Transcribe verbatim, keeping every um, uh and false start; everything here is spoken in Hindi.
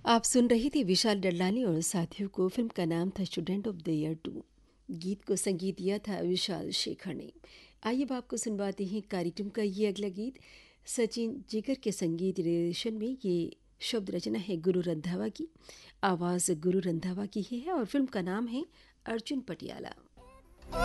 आप सुन रही थी विशाल डडलानी और साथियों को। फिल्म का नाम था student of the year to. गीत को संगीत दिया था विशाल शेखर ने। आइए अब आपको सुनवाते हैं कार्यक्रम का ये अगला गीत। सचिन जिगर के संगीत निर्देशन में ये शब्द रचना है गुरु रंधावा की, आवाज़ गुरु रंधावा की ही है और फिल्म का नाम है अर्जुन पटियाला।